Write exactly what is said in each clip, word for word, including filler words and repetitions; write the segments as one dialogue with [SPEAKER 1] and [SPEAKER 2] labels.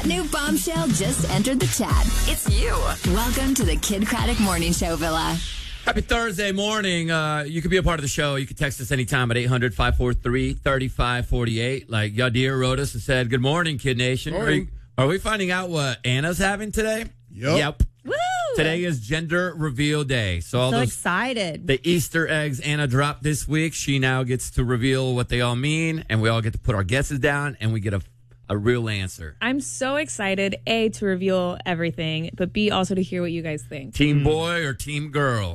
[SPEAKER 1] hot new bombshell just entered the chat. It's you. Welcome to the Kid Craddock Morning Show, Villa.
[SPEAKER 2] Happy Thursday morning. Uh, you can be a part of the show. You can text us anytime at eight hundred, five four three, three five four eight. Like Yadir wrote us and said, good morning, Kid Nation. Are, you, are we finding out what Anna's having today?
[SPEAKER 3] Yep.
[SPEAKER 2] Yep.
[SPEAKER 4] Woo!
[SPEAKER 2] Today is Gender Reveal Day. So all
[SPEAKER 4] So
[SPEAKER 2] those
[SPEAKER 4] excited.
[SPEAKER 2] the Easter eggs Anna dropped this week, she now gets to reveal what they all mean, and we all get to put our guesses down, and we get a, a real answer.
[SPEAKER 5] I'm so excited, A, to reveal everything, but B, also to hear what you guys think.
[SPEAKER 2] Team boy or team girl?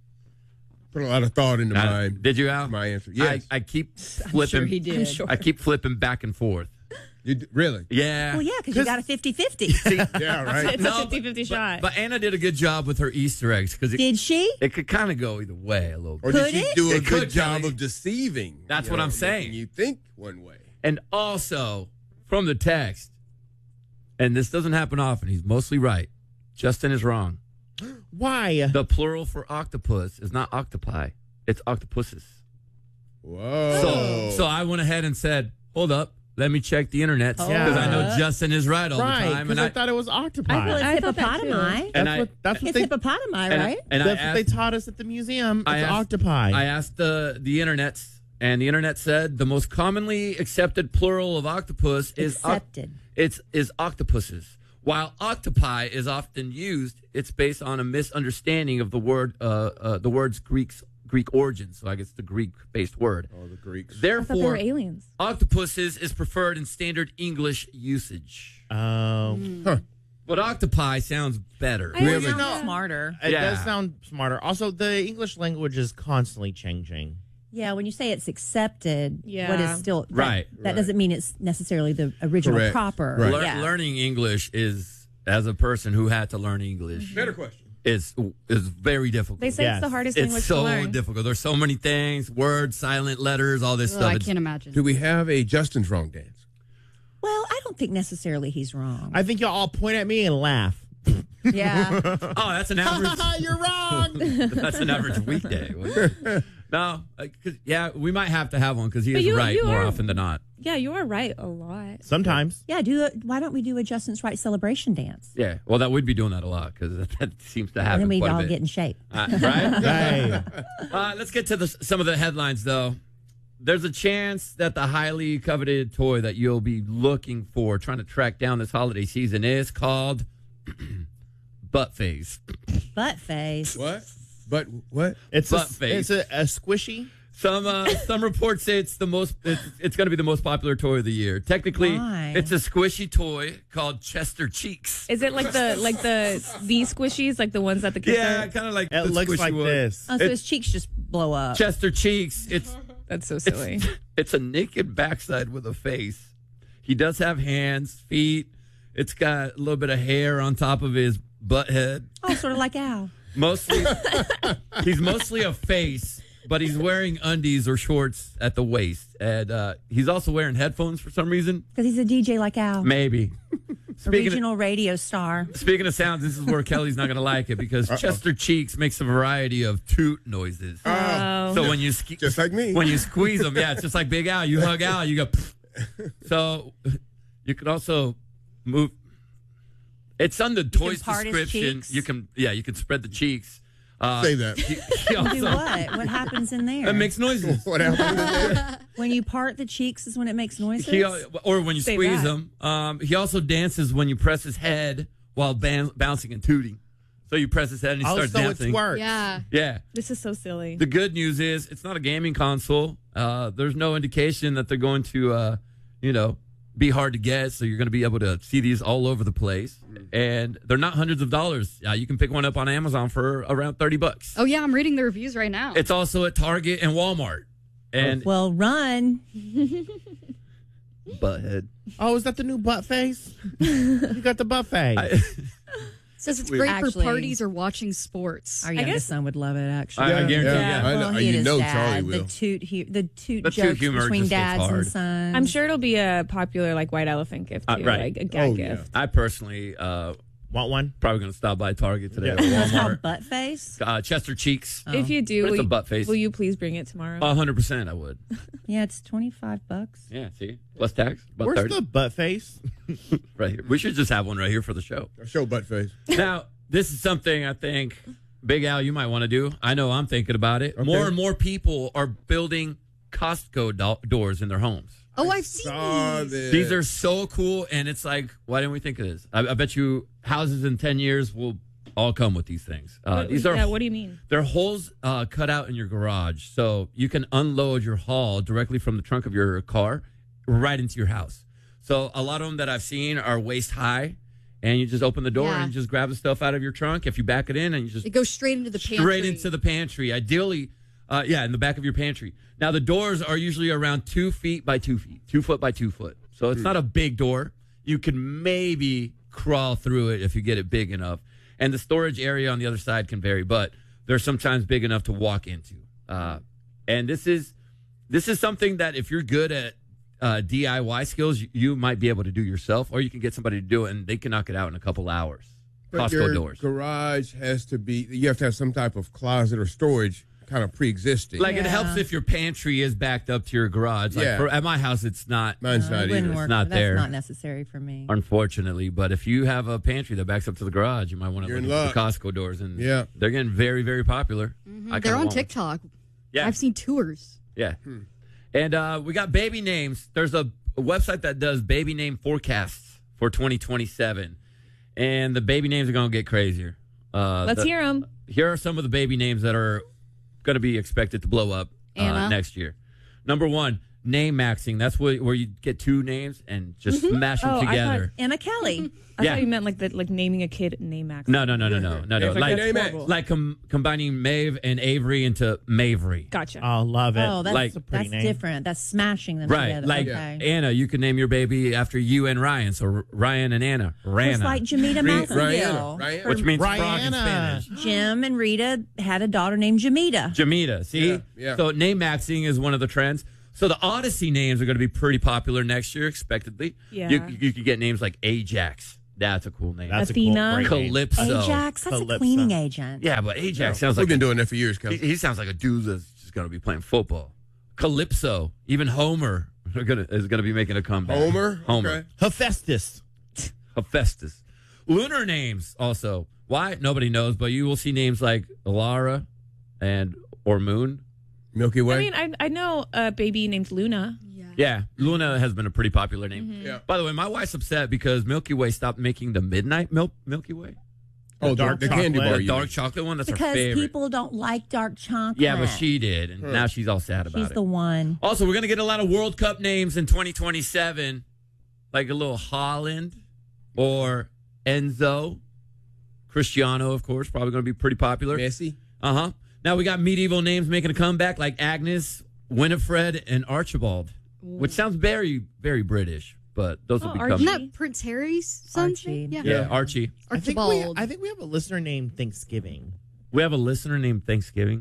[SPEAKER 3] Put a lot of thought into
[SPEAKER 2] Uh,
[SPEAKER 3] my
[SPEAKER 2] did you, Al?
[SPEAKER 3] my answer. Yes.
[SPEAKER 2] I, I keep flipping.
[SPEAKER 4] sure he did.
[SPEAKER 5] I'm sure.
[SPEAKER 2] I keep flipping back and forth.
[SPEAKER 3] You d- really?
[SPEAKER 2] Yeah.
[SPEAKER 4] Well, yeah, because you got a fifty-fifty.
[SPEAKER 3] Yeah, right.
[SPEAKER 5] It's
[SPEAKER 2] No,
[SPEAKER 5] a fifty-fifty
[SPEAKER 2] but-
[SPEAKER 5] shot.
[SPEAKER 2] But Anna did a good job with her Easter eggs because it,
[SPEAKER 4] Did she?
[SPEAKER 2] it could kind of go either way a little
[SPEAKER 3] Or
[SPEAKER 2] bit.
[SPEAKER 4] Could
[SPEAKER 3] did she
[SPEAKER 4] it?
[SPEAKER 3] do a
[SPEAKER 2] It
[SPEAKER 3] good
[SPEAKER 2] could,
[SPEAKER 3] job
[SPEAKER 2] Kelly.
[SPEAKER 3] of deceiving?
[SPEAKER 2] That's
[SPEAKER 3] you
[SPEAKER 2] what
[SPEAKER 3] know,
[SPEAKER 2] I'm saying.
[SPEAKER 3] making You think one way.
[SPEAKER 2] And also from the text, and this doesn't happen often, he's mostly right. Justin is wrong.
[SPEAKER 6] Why?
[SPEAKER 2] The plural for octopus is not octopi, it's octopuses.
[SPEAKER 3] Whoa.
[SPEAKER 2] So, so I went ahead and said, hold up, let me check the internet because
[SPEAKER 6] Yeah.
[SPEAKER 2] I know Justin is right all
[SPEAKER 6] right,
[SPEAKER 2] the time.
[SPEAKER 6] because
[SPEAKER 2] And
[SPEAKER 6] I, thought it was octopi.
[SPEAKER 4] I feel it's
[SPEAKER 5] I thought that too.
[SPEAKER 4] hippopotami.
[SPEAKER 2] and
[SPEAKER 6] that's
[SPEAKER 2] I-
[SPEAKER 6] what, that's what
[SPEAKER 4] It's
[SPEAKER 6] they,
[SPEAKER 4] hippopotami,
[SPEAKER 2] and I-
[SPEAKER 4] right?
[SPEAKER 2] and I
[SPEAKER 6] that's what they
[SPEAKER 2] asked-
[SPEAKER 6] taught us at the museum. It's
[SPEAKER 2] I asked-
[SPEAKER 6] octopi.
[SPEAKER 2] I asked the the internet, and the internet said the most commonly accepted plural of octopus is oc-
[SPEAKER 4] Accepted.
[SPEAKER 2] it's is octopuses. While octopi is often used, it's based on a misunderstanding of the word uh, uh, the word's Greek's Greek origin. So I guess the Greek-based word.
[SPEAKER 3] Oh, the Greeks.
[SPEAKER 5] I thought they were
[SPEAKER 2] Therefore,
[SPEAKER 5] aliens.
[SPEAKER 2] octopuses is preferred in standard English usage.
[SPEAKER 6] Oh.
[SPEAKER 2] But octopi sounds better.
[SPEAKER 5] I
[SPEAKER 3] Really?
[SPEAKER 5] don't know.
[SPEAKER 4] Smarter.
[SPEAKER 6] It
[SPEAKER 2] Yeah.
[SPEAKER 6] does sound smarter. Also, the English language is constantly changing.
[SPEAKER 4] Yeah, when you say it's accepted,
[SPEAKER 5] Yeah.
[SPEAKER 4] what is still that,
[SPEAKER 2] Right,
[SPEAKER 4] That
[SPEAKER 3] right.
[SPEAKER 4] doesn't mean it's necessarily the original
[SPEAKER 3] Correct.
[SPEAKER 4] proper.
[SPEAKER 3] Right.
[SPEAKER 2] Lear-
[SPEAKER 4] Yeah.
[SPEAKER 2] Learning English is, as a person who had to learn English,
[SPEAKER 3] Better question.
[SPEAKER 2] is is very difficult.
[SPEAKER 5] They say
[SPEAKER 6] Yes.
[SPEAKER 5] it's the hardest
[SPEAKER 2] It's
[SPEAKER 5] language
[SPEAKER 2] so
[SPEAKER 5] to learn.
[SPEAKER 2] difficult. There's so many things, words, silent letters, all this
[SPEAKER 7] Oh,
[SPEAKER 2] stuff.
[SPEAKER 7] I
[SPEAKER 2] It's-
[SPEAKER 7] can't imagine.
[SPEAKER 3] Do we have a Justin's wrong dance?
[SPEAKER 4] Well, I don't think necessarily he's wrong.
[SPEAKER 6] I think you'll all point at me and laugh.
[SPEAKER 4] yeah.
[SPEAKER 2] Oh, that's an average.
[SPEAKER 6] You're wrong.
[SPEAKER 2] That's an average weekday. No, uh, 'cause- yeah, we might have to have one because he
[SPEAKER 5] But
[SPEAKER 2] is
[SPEAKER 5] you-
[SPEAKER 2] right
[SPEAKER 5] you
[SPEAKER 2] more
[SPEAKER 5] are-
[SPEAKER 2] often than not.
[SPEAKER 5] Yeah, you are right a lot.
[SPEAKER 6] Sometimes.
[SPEAKER 4] Yeah, do a, why don't we do a Justin's Right celebration dance?
[SPEAKER 2] Yeah, well, that would be doing that a lot because that, that seems to
[SPEAKER 4] And
[SPEAKER 2] happen
[SPEAKER 4] then we'd
[SPEAKER 2] quite
[SPEAKER 4] all
[SPEAKER 2] a bit.
[SPEAKER 4] get in shape.
[SPEAKER 2] Uh, right?
[SPEAKER 6] Hey.
[SPEAKER 2] Uh, let's get to the, some of the headlines, though. There's a chance that the highly coveted toy that you'll be looking for, trying to track down this holiday season, is called Butt Face.
[SPEAKER 4] Butt face.
[SPEAKER 3] What? But what?
[SPEAKER 6] It's
[SPEAKER 2] Butt
[SPEAKER 6] a,
[SPEAKER 2] face.
[SPEAKER 6] It's a, a squishy.
[SPEAKER 2] Some uh, some reports say it's the most. It's, it's going to be the most popular toy of the year. Technically,
[SPEAKER 4] Why?
[SPEAKER 2] it's a squishy toy called Chester Cheeks.
[SPEAKER 5] Is it like the like the the squishies, like the ones that the kids
[SPEAKER 2] Yeah,
[SPEAKER 5] are?
[SPEAKER 2] kind of like
[SPEAKER 6] It
[SPEAKER 2] the
[SPEAKER 6] looks
[SPEAKER 2] squishy
[SPEAKER 6] like
[SPEAKER 2] one.
[SPEAKER 6] this.
[SPEAKER 4] Oh, so
[SPEAKER 2] It-
[SPEAKER 4] his cheeks just blow up.
[SPEAKER 2] Chester Cheeks. It's
[SPEAKER 5] That's so silly.
[SPEAKER 2] it's, it's a naked backside with a face. He does have hands, feet. It's got a little bit of hair on top of his butt head.
[SPEAKER 4] Oh, sort of like Al.
[SPEAKER 2] Mostly, he's mostly a face, but he's wearing undies or shorts at the waist, and uh, he's also wearing headphones for some reason.
[SPEAKER 4] Because he's a D J like Al.
[SPEAKER 2] Maybe.
[SPEAKER 4] A
[SPEAKER 2] Speaking of,
[SPEAKER 4] regional radio star.
[SPEAKER 2] speaking of sounds, this is where Kelly's not going to like it because Chester Cheeks makes a variety of toot noises.
[SPEAKER 5] Oh.
[SPEAKER 2] So when you ske-
[SPEAKER 3] Just like me.
[SPEAKER 2] when you squeeze them, yeah, it's just like Big Al. You hug Al, you go. So you can also move. It's on the toy's
[SPEAKER 4] part his
[SPEAKER 2] description.
[SPEAKER 4] cheeks?
[SPEAKER 2] You can, yeah, you can spread the cheeks. Uh,
[SPEAKER 3] Say that.
[SPEAKER 2] He, he
[SPEAKER 4] Do
[SPEAKER 2] also,
[SPEAKER 4] what? What happens in there?
[SPEAKER 2] it makes noises.
[SPEAKER 3] What happened in there?
[SPEAKER 4] when you part the cheeks is when it makes noises?
[SPEAKER 2] He, uh, or when you
[SPEAKER 5] Say
[SPEAKER 2] squeeze
[SPEAKER 5] that.
[SPEAKER 2] them. Um, he also dances when you press his head while ban- bouncing and tooting. So you press his head and he
[SPEAKER 6] Oh,
[SPEAKER 2] starts
[SPEAKER 6] so
[SPEAKER 2] dancing.
[SPEAKER 6] it's work.
[SPEAKER 7] Yeah.
[SPEAKER 2] Yeah.
[SPEAKER 5] This is so silly.
[SPEAKER 2] The good news is it's not a gaming console. Uh, there's no indication that they're going to, uh, you know, be hard to get. So you're going to be able to see these all over the place. And they're not hundreds of dollars. Uh, you can pick one up on Amazon for around thirty bucks.
[SPEAKER 7] Oh, yeah, I'm reading the reviews right now.
[SPEAKER 2] It's also at Target and Walmart. And
[SPEAKER 4] Well, run.
[SPEAKER 2] butthead.
[SPEAKER 6] Oh, is that the new butt face? You got the butt face.
[SPEAKER 2] I,
[SPEAKER 7] says it's
[SPEAKER 2] weird.
[SPEAKER 7] great
[SPEAKER 4] Actually-
[SPEAKER 7] for parties or watching sports.
[SPEAKER 4] Our youngest
[SPEAKER 5] guess-
[SPEAKER 4] son would love it, actually.
[SPEAKER 2] I, I guarantee
[SPEAKER 3] Yeah,
[SPEAKER 2] you.
[SPEAKER 3] yeah. I know-
[SPEAKER 4] well,
[SPEAKER 3] you
[SPEAKER 4] he and
[SPEAKER 3] know
[SPEAKER 4] his dad,
[SPEAKER 3] Charlie will.
[SPEAKER 4] The toot, hu- the toot
[SPEAKER 2] The toot
[SPEAKER 4] jokes
[SPEAKER 2] humor
[SPEAKER 4] between
[SPEAKER 2] just hits
[SPEAKER 4] dads
[SPEAKER 2] hard.
[SPEAKER 4] and sons.
[SPEAKER 5] I'm sure it'll be a popular like white elephant gift too,
[SPEAKER 2] Uh, right.
[SPEAKER 5] like a gag
[SPEAKER 3] Oh, yeah.
[SPEAKER 5] gift.
[SPEAKER 2] I personally uh,
[SPEAKER 6] Want one?
[SPEAKER 2] Probably going to stop by Target today
[SPEAKER 6] Yeah.
[SPEAKER 2] or
[SPEAKER 4] That's called
[SPEAKER 2] Walmart.
[SPEAKER 4] butt face.
[SPEAKER 2] Uh, Chester Cheeks.
[SPEAKER 5] If you do,
[SPEAKER 2] But it's
[SPEAKER 5] will
[SPEAKER 2] a
[SPEAKER 5] you,
[SPEAKER 2] butt face.
[SPEAKER 5] will you please bring it tomorrow?
[SPEAKER 2] A hundred percent, I would.
[SPEAKER 4] Yeah, it's twenty five bucks.
[SPEAKER 2] Yeah, see, plus tax. About
[SPEAKER 6] Where's
[SPEAKER 2] thirty.
[SPEAKER 6] the butt face?
[SPEAKER 2] Right here. We should just have one right here for the show.
[SPEAKER 3] Show butt face.
[SPEAKER 2] Now, this is something I think, Big Al, you might want to do. I know I'm thinking about it.
[SPEAKER 3] Okay.
[SPEAKER 2] More and more people are building Costco do- doors in their homes.
[SPEAKER 7] Oh, I've seen
[SPEAKER 3] Saw
[SPEAKER 7] these.
[SPEAKER 3] this.
[SPEAKER 2] These are so cool, and it's like, why didn't we think of this? I, I bet you houses in ten years will all come with these things. Uh,
[SPEAKER 5] What-
[SPEAKER 2] these are
[SPEAKER 5] yeah, what do you mean?
[SPEAKER 2] they're holes uh, cut out in your garage, so you can unload your haul directly from the trunk of your car right into your house. So a lot of them that I've seen are waist high, and you just open the door
[SPEAKER 7] Yeah.
[SPEAKER 2] and just grab the stuff out of your trunk. If you back it in, and you just
[SPEAKER 7] It goes straight into the pantry.
[SPEAKER 2] straight into the pantry. Ideally, uh, yeah, in the back of your pantry. Now the doors are usually around two feet by two feet, two foot by two foot. So it's not a big door. You can maybe crawl through it if you get it big enough. And the storage area on the other side can vary, but they're sometimes big enough to walk into. Uh, and this is this is something that if you're good at uh, D I Y skills, you, you might be able to do yourself, or you can get somebody to do it, and they can knock it out in a couple hours.
[SPEAKER 3] But
[SPEAKER 2] Costco
[SPEAKER 3] your
[SPEAKER 2] doors.
[SPEAKER 3] garage has to be, you have to have some type of closet or storage kind of pre-existing.
[SPEAKER 2] Like it
[SPEAKER 4] Yeah.
[SPEAKER 2] helps if your pantry is backed up to your garage. Like
[SPEAKER 3] Yeah.
[SPEAKER 2] for, at my house, it's not,
[SPEAKER 3] Mine's
[SPEAKER 4] No,
[SPEAKER 3] not
[SPEAKER 4] it wouldn't
[SPEAKER 3] either.
[SPEAKER 4] work.
[SPEAKER 2] not
[SPEAKER 4] That's
[SPEAKER 2] there.
[SPEAKER 4] not necessary for me.
[SPEAKER 2] unfortunately. But if you have a pantry that backs up to the garage, you might want to
[SPEAKER 3] You're
[SPEAKER 2] look
[SPEAKER 3] in
[SPEAKER 2] at
[SPEAKER 3] luck.
[SPEAKER 2] the Costco doors. And
[SPEAKER 3] Yeah.
[SPEAKER 2] they're getting very, very popular. I kinda
[SPEAKER 7] They're on
[SPEAKER 2] want one.
[SPEAKER 7] TikTok.
[SPEAKER 2] Yeah,
[SPEAKER 7] I've seen tours.
[SPEAKER 2] yeah. And uh, we got baby names. There's a, a website that does baby name forecasts for twenty twenty-seven, and the baby names are going to get crazier. Uh,
[SPEAKER 5] Let's
[SPEAKER 2] the-
[SPEAKER 5] hear them.
[SPEAKER 2] Here are some of the baby names that are going to be expected to blow up uh,
[SPEAKER 7] Anna.
[SPEAKER 2] next year. Number one, name maxing. That's where, where you get two names and just smash them
[SPEAKER 5] Oh, I thought-
[SPEAKER 2] together.
[SPEAKER 4] Anna Kelly.
[SPEAKER 5] I
[SPEAKER 2] Yeah.
[SPEAKER 5] thought you meant like the, like naming a kid name Max.
[SPEAKER 2] No, no, no, no, no, no, no.
[SPEAKER 3] It's
[SPEAKER 2] Like,
[SPEAKER 3] like name
[SPEAKER 5] horrible.
[SPEAKER 2] like com- combining Maeve and Avery into Mavery.
[SPEAKER 5] Gotcha.
[SPEAKER 6] Oh, love it.
[SPEAKER 4] Oh, that's,
[SPEAKER 2] Like-
[SPEAKER 6] That's a pretty
[SPEAKER 4] that's
[SPEAKER 6] name.
[SPEAKER 4] different. That's smashing them
[SPEAKER 2] Right,
[SPEAKER 4] together.
[SPEAKER 2] like
[SPEAKER 4] okay.
[SPEAKER 2] Anna, you can name your baby after you and Ryan. So R- Ryan and Anna, Rana,
[SPEAKER 4] It's like Jamita
[SPEAKER 3] Ryan-
[SPEAKER 4] Massengill.
[SPEAKER 3] Ryan-
[SPEAKER 2] which means frog in
[SPEAKER 6] Rihanna.
[SPEAKER 2] Spanish.
[SPEAKER 4] Jim and Rita had a daughter named Jamita.
[SPEAKER 2] Jamita, see?
[SPEAKER 3] Yeah, yeah.
[SPEAKER 2] So name maxing is one of the trends. So the Odyssey names are going to be pretty popular next year, expectedly.
[SPEAKER 5] Yeah.
[SPEAKER 2] You, you could get names like Ajax. That's a cool name.
[SPEAKER 6] That's
[SPEAKER 5] Athena.
[SPEAKER 6] a cool, great name.
[SPEAKER 2] Calypso.
[SPEAKER 4] Ajax, that's
[SPEAKER 6] Calypso.
[SPEAKER 4] a cleaning agent.
[SPEAKER 2] Yeah, but Ajax sounds
[SPEAKER 3] We've
[SPEAKER 2] like
[SPEAKER 3] been doing that for years,
[SPEAKER 2] he,
[SPEAKER 3] Kelly.
[SPEAKER 2] he sounds like a dude that's just going to be playing football. Calypso, even Homer are gonna, is going to be making a comeback.
[SPEAKER 3] Homer?
[SPEAKER 2] Homer.
[SPEAKER 3] Okay.
[SPEAKER 6] Hephaestus.
[SPEAKER 2] Hephaestus. Lunar names also. Why? Nobody knows, but you will see names like Alara and or Moon.
[SPEAKER 3] Milky Way?
[SPEAKER 5] I mean, I I know a baby named Luna.
[SPEAKER 7] Yeah.
[SPEAKER 2] Yeah, Luna has been a pretty popular name.
[SPEAKER 3] Yeah.
[SPEAKER 2] By the way, my wife's upset because Milky Way stopped making the midnight milk Milky Way.
[SPEAKER 3] oh,
[SPEAKER 6] the dark
[SPEAKER 3] the, the candy
[SPEAKER 6] chocolate.
[SPEAKER 3] bar.
[SPEAKER 2] The
[SPEAKER 3] you
[SPEAKER 2] dark
[SPEAKER 3] mean.
[SPEAKER 2] chocolate one. That's her
[SPEAKER 4] Because
[SPEAKER 2] favorite.
[SPEAKER 4] people don't like dark chocolate.
[SPEAKER 2] Yeah, but she did, and now she's all sad about
[SPEAKER 4] She's
[SPEAKER 2] it.
[SPEAKER 4] the one.
[SPEAKER 2] Also, we're gonna get a lot of World Cup names in twenty twenty-seven, like a little Holland or Enzo, Cristiano, of course, probably gonna be pretty popular.
[SPEAKER 3] Messi?
[SPEAKER 2] Uh huh. Now we got medieval names making a comeback, like Agnes, Winifred, and Archibald, which sounds very, very British, but those will
[SPEAKER 5] Oh,
[SPEAKER 2] become.
[SPEAKER 5] Archie.
[SPEAKER 7] Isn't that Prince Harry's son's
[SPEAKER 4] Archie.
[SPEAKER 7] name? Yeah.
[SPEAKER 2] Yeah, Archie.
[SPEAKER 6] I think, we,
[SPEAKER 7] Archibald.
[SPEAKER 6] I think we have a listener named Thanksgiving.
[SPEAKER 2] We have a listener named Thanksgiving.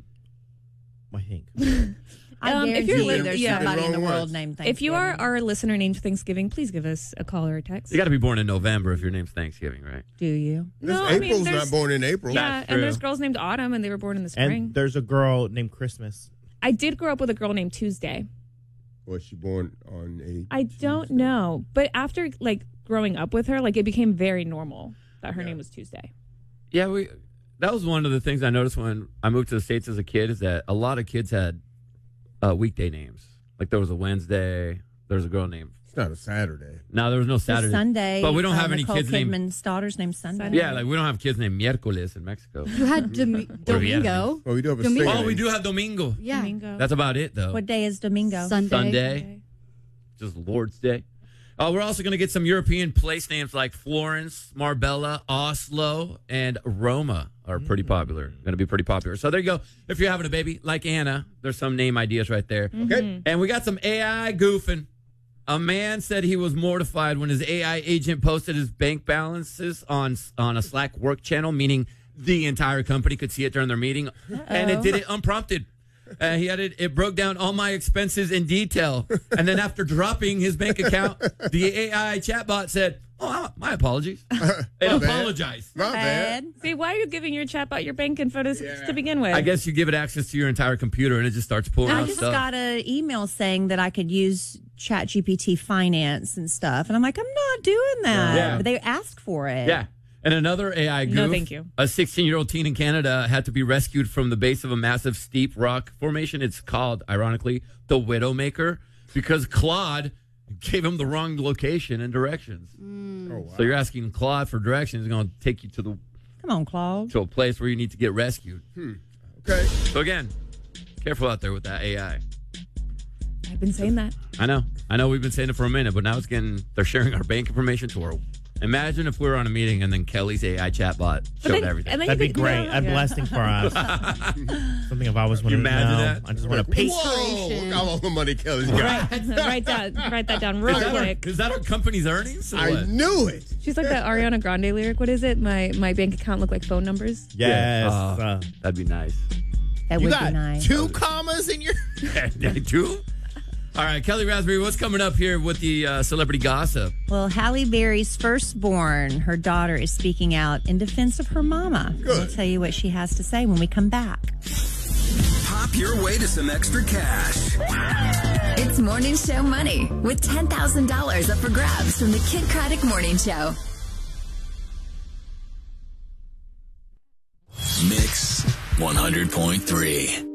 [SPEAKER 6] I think.
[SPEAKER 4] I
[SPEAKER 5] Um, if
[SPEAKER 4] guarantee
[SPEAKER 5] you're
[SPEAKER 4] you
[SPEAKER 5] li-
[SPEAKER 4] there's
[SPEAKER 5] yeah.
[SPEAKER 4] somebody in the
[SPEAKER 3] Wrong
[SPEAKER 4] world
[SPEAKER 3] words.
[SPEAKER 4] named
[SPEAKER 5] If you are
[SPEAKER 4] Thanksgiving.
[SPEAKER 5] our listener named Thanksgiving, please give us a call or a text.
[SPEAKER 2] You got to be born in November if your name's Thanksgiving, right?
[SPEAKER 4] Do you?
[SPEAKER 3] This
[SPEAKER 5] No, I mean,
[SPEAKER 3] April's
[SPEAKER 5] there's-
[SPEAKER 3] not born in April.
[SPEAKER 5] yeah,
[SPEAKER 2] That's
[SPEAKER 5] and there's
[SPEAKER 2] true.
[SPEAKER 5] girls named Autumn, and they were born in the spring.
[SPEAKER 6] And there's a girl named Christmas.
[SPEAKER 5] I did grow up with a girl named Tuesday.
[SPEAKER 3] Was she born on a...
[SPEAKER 5] I don't know, but after like growing up with her, like it became very normal that her
[SPEAKER 3] Yeah.
[SPEAKER 5] name was Tuesday.
[SPEAKER 2] Yeah, we. That was one of the things I noticed when I moved to the States as a kid is that a lot of kids had uh, weekday names. Like there was a Wednesday. There was a girl named.
[SPEAKER 3] It's not a Saturday.
[SPEAKER 2] No, there was no
[SPEAKER 4] It's
[SPEAKER 2] Saturday.
[SPEAKER 4] Sunday.
[SPEAKER 2] But we don't
[SPEAKER 4] uh,
[SPEAKER 2] have any
[SPEAKER 4] Nicole
[SPEAKER 2] kids named.
[SPEAKER 4] Kidman's daughter's named Sunday.
[SPEAKER 5] Sunday.
[SPEAKER 2] Yeah, like we don't have kids named Miércoles in Mexico.
[SPEAKER 7] You had Domi- Domingo.
[SPEAKER 3] Well, we do have a
[SPEAKER 7] Domingo.
[SPEAKER 3] singer
[SPEAKER 2] Oh, we
[SPEAKER 3] named-
[SPEAKER 2] do have Domingo.
[SPEAKER 7] Yeah.
[SPEAKER 5] Domingo.
[SPEAKER 2] That's about it, though.
[SPEAKER 4] What day is Domingo?
[SPEAKER 7] Sunday.
[SPEAKER 2] Sunday. Just Lord's Day. Uh, we're also going to get some European place names like Florence, Marbella, Oslo, and Roma are pretty popular. Going to be pretty popular. So there you go. If you're having a baby like Anna, there's some name ideas right there.
[SPEAKER 3] Okay.
[SPEAKER 2] And we got some A I goofing. A man said he was mortified when his A I agent posted his bank balances on on a Slack work channel, meaning the entire company could see it during their meeting, and it did it unprompted. Uh, he had it. It broke down all my expenses in detail, and then after dropping his bank account, the A I chatbot said, "Oh, how, my apologies. and
[SPEAKER 3] bad.
[SPEAKER 2] apologize.
[SPEAKER 3] Not bad.
[SPEAKER 4] Ed,
[SPEAKER 5] See, why are you giving your chatbot your bank info to,
[SPEAKER 3] Yeah.
[SPEAKER 5] to begin with?
[SPEAKER 2] I guess you give it access to your entire computer and it just starts pulling
[SPEAKER 4] I
[SPEAKER 2] out
[SPEAKER 4] just
[SPEAKER 2] stuff.
[SPEAKER 4] got an email saying that I could use ChatGPT Finance and stuff, and I'm like, I'm not doing that.
[SPEAKER 2] Yeah.
[SPEAKER 4] But they asked for it.
[SPEAKER 2] Yeah. And another A I goof.
[SPEAKER 5] No, thank you.
[SPEAKER 2] A sixteen-year-old teen in Canada had to be rescued from the base of a massive steep rock formation. It's called, ironically, the Widowmaker, because Claude gave him the wrong location and directions.
[SPEAKER 3] Oh, wow.
[SPEAKER 2] So you're asking Claude for directions. He's going to take you to the
[SPEAKER 4] Come on, Claude.
[SPEAKER 2] to a place where you need to get rescued.
[SPEAKER 3] Okay.
[SPEAKER 2] So again, careful out there with that A I.
[SPEAKER 5] I've been saying that.
[SPEAKER 2] I know. I know we've been saying it for a minute, but now it's getting, they're sharing our bank information to our. Imagine if we were on a meeting and then Kelly's A I chatbot
[SPEAKER 5] But
[SPEAKER 2] showed
[SPEAKER 5] then-
[SPEAKER 2] everything.
[SPEAKER 5] and then
[SPEAKER 6] That'd
[SPEAKER 5] you
[SPEAKER 6] be
[SPEAKER 5] could-
[SPEAKER 6] great.
[SPEAKER 5] yeah,
[SPEAKER 6] A
[SPEAKER 5] yeah.
[SPEAKER 6] blessing for us. Something I've always wanted
[SPEAKER 2] you
[SPEAKER 6] to
[SPEAKER 2] imagine
[SPEAKER 6] know.
[SPEAKER 2] that?
[SPEAKER 6] I just want to pay.
[SPEAKER 3] Whoa! Look all the money Kelly's got.
[SPEAKER 5] Write, write that. Write that down real
[SPEAKER 2] is, that our,
[SPEAKER 5] quick.
[SPEAKER 2] is that our company's earnings? Or
[SPEAKER 3] I
[SPEAKER 2] what?
[SPEAKER 3] knew it.
[SPEAKER 5] She's like that Ariana Grande lyric. What is it? My my bank account look like phone numbers.
[SPEAKER 6] Yes.
[SPEAKER 2] Uh,
[SPEAKER 6] uh,
[SPEAKER 2] that'd be nice.
[SPEAKER 4] That
[SPEAKER 6] you
[SPEAKER 4] would
[SPEAKER 6] got
[SPEAKER 4] be nice.
[SPEAKER 6] two commas in your.
[SPEAKER 2] Two? All right, Kelly Raspberry, what's coming up here with the uh, celebrity gossip?
[SPEAKER 4] Well, Halle Berry's firstborn, her daughter, is speaking out in defense of her mama.
[SPEAKER 3] Good.
[SPEAKER 4] We'll tell you what she has to say when we come back.
[SPEAKER 8] Pop your way to some extra cash.
[SPEAKER 1] It's Morning Show Money with ten thousand dollars up for grabs from the Kid Craddock Morning Show.
[SPEAKER 8] Mix one hundred point three.